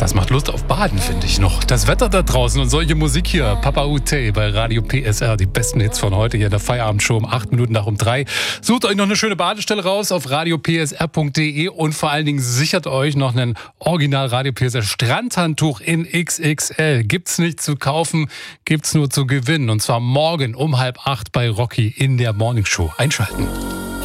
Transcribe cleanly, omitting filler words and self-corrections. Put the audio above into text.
Das macht Lust auf Baden, finde ich noch. Das Wetter da draußen und solche Musik hier. Papa Ute bei Radio PSR. Die besten Hits von heute hier in der Feierabend-Show um 8 Minuten nach um 3. Sucht euch noch eine schöne Badestelle raus auf radiopsr.de und vor allen Dingen sichert euch noch ein Original Radio PSR Strandhandtuch in XXL. Gibt's nicht zu kaufen, gibt's nur zu gewinnen. Und zwar morgen um 7:30 bei Rocky in der Morningshow. Einschalten.